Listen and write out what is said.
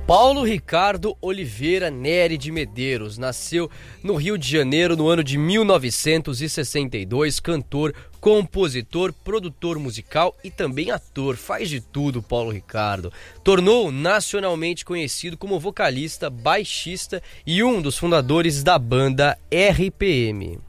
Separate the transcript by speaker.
Speaker 1: Paulo Ricardo Oliveira Neri de Medeiros nasceu no Rio de Janeiro no ano de 1962, cantor, compositor, produtor musical e também ator, faz de tudo Paulo Ricardo. Tornou nacionalmente conhecido como vocalista, baixista e um dos fundadores da banda RPM.